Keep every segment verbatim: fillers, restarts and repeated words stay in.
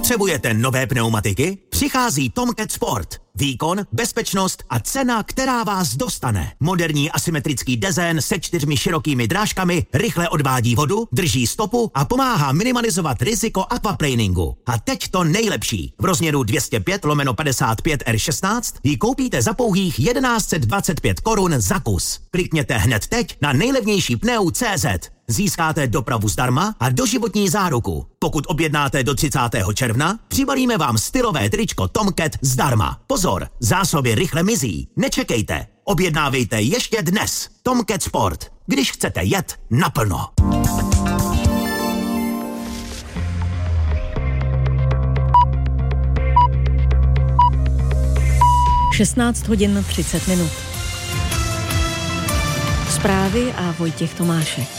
Potřebujete nové pneumatiky? Přichází Tomcat Sport. Výkon, bezpečnost a cena, která vás dostane. Moderní asymetrický dezén se čtyřmi širokými drážkami rychle odvádí vodu, drží stopu a pomáhá minimalizovat riziko aquaplaningu. A teď to nejlepší. V rozměru dvě stě pět lomeno padesát pět R šestnáct ji koupíte za pouhých tisíc sto dvacet pět korun za kus. Klikněte hned teď na nejlevnější pneu tečka cé zet. Získáte dopravu zdarma a doživotní záruku. Pokud objednáte do třicátého června, přibalíme vám stylové tričko Tomcat zdarma. Pozor, zásoby rychle mizí. Nečekejte. Objednávejte ještě dnes. Tomcat Sport. Když chcete jet naplno. šestnáct hodin třicet minut. Zprávy a Vojtěch Tomášek.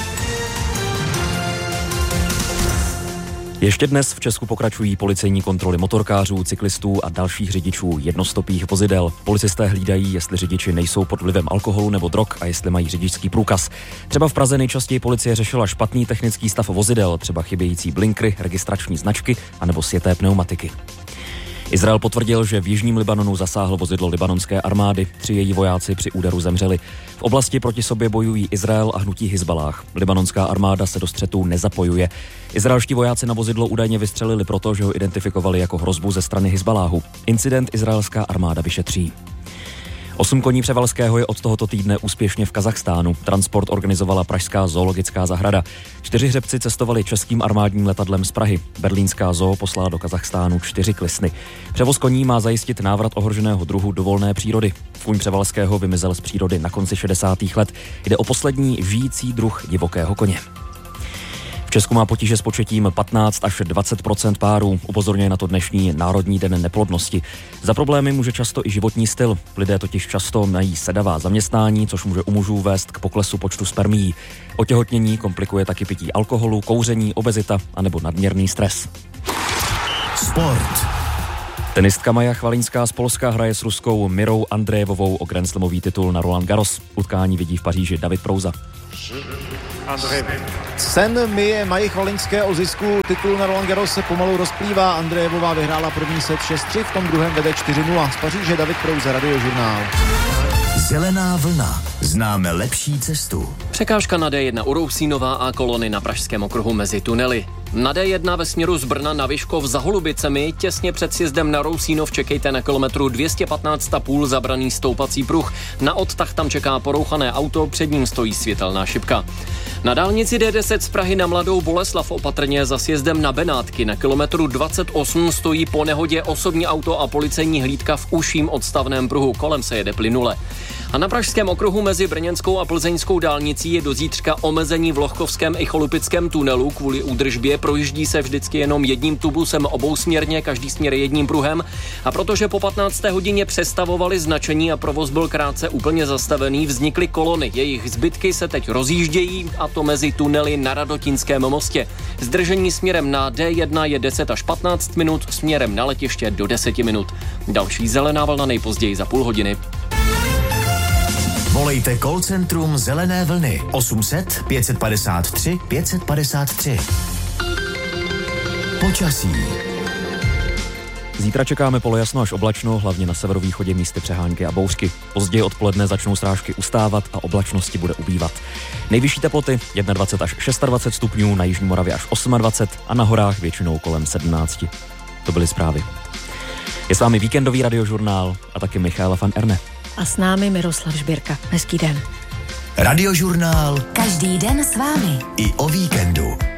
Ještě dnes v Česku pokračují policejní kontroly motorkářů, cyklistů a dalších řidičů jednostopých vozidel. Policisté hlídají, jestli řidiči nejsou pod vlivem alkoholu nebo drog a jestli mají řidičský průkaz. Třeba v Praze nejčastěji policie řešila špatný technický stav vozidel, třeba chybějící blinkry, registrační značky anebo sjeté pneumatiky. Izrael potvrdil, že v jižním Libanonu zasáhl vozidlo libanonské armády. Tři její vojáci při úderu zemřeli. V oblasti proti sobě bojují Izrael a hnutí Hizballáh. Libanonská armáda se do střetů nezapojuje. Izraelští vojáci na vozidlo údajně vystřelili proto, že ho identifikovali jako hrozbu ze strany Hizballáhu. Incident izraelská armáda vyšetří. Osm koní Převalského je od tohoto týdne úspěšně v Kazachstánu. Transport organizovala pražská zoologická zahrada. Čtyři hřebci cestovali českým armádním letadlem z Prahy. Berlínská zoo poslala do Kazachstánu čtyři klisny. Převoz koní má zajistit návrat ohroženého druhu do volné přírody. Kůň Převalského vymizel z přírody na konci šedesátých let. Jde o poslední žijící druh divokého koně. V Česku má potíže s početím patnáct až dvacet procent párů, upozorňuje na to dnešní Národní den neplodnosti. Za problémy může často i životní styl. Lidé totiž často mají sedavá zaměstnání, což může u mužů vést k poklesu počtu spermií. Otěhotnění komplikuje taky pití alkoholu, kouření, obezita anebo nadměrný stres. Sport. Tenistka Maja Chvalinská z Polska hraje s ruskou Mirou Andrejevovou o Grand Slamový titul na Roland Garros. Utkání vidí v Paříži David Prouza. Sen myje Maji Chvalinské o zisku titulu na Roland Garros se pomalu rozplývá. Andrejevová vyhrála první set šest tři, v tom druhém vede čtyři nula. Z Paříže David Prouza, Radiožurnál. Zelená vlna. Známe lepší cestu. Překážka na D jedna u Rousínova a kolony na Pražském okruhu mezi tunely. Na D jedna ve směru z Brna na Vyškov za Holubicemi těsně před sjezdem na Rousínov čekejte na kilometru dvě stě patnáct a půl zabraný stoupací pruh. Na odtah tam čeká porouchané auto, před ním stojí světelná šipka. Na dálnici D deset z Prahy na Mladou Boleslav opatrně za sjezdem na Benátky na kilometru dvacet osm stojí po nehodě osobní auto a policejní hlídka v užším odstavném pruhu, kolem se jede plynule. A na Pražském okruhu mezi brněnskou a plzeňskou dálnicí je do zítřka omezení v Lochkovském i Cholupickém tunelu kvůli údržbě. Projíždí se vždycky jenom jedním tubusem obousměrně, každý směr jedním pruhem. A protože po patnácté hodině přestavovali značení a provoz byl krátce úplně zastavený, vznikly kolony. Jejich zbytky se teď rozjíždějí, a to mezi tunely na Radotinském mostě. Zdržení směrem na D jedna je deset až patnáct minut, směrem na letiště do deseti minut. Další zelená vlna nejpozději za půl hodiny. Volejte call centrum Zelené vlny osm set pět padesát tři pět padesát tři. Počasí. Zítra čekáme polojasno až oblačno, hlavně na severovýchodě místy přehánky a bouřky. Později odpoledne začnou srážky ustávat a oblačnosti bude ubývat. Nejvyšší teploty dvacet jedna až dvacet šest stupňů, na jižní Moravě až dvacet osm a na horách většinou kolem sedmnáct. To byly zprávy. Je s vámi víkendový radiožurnál a taky Michaela van Erne. A s námi Miroslav Žbírka. Hezký den. Radiožurnál. Každý den s vámi. I o víkendu.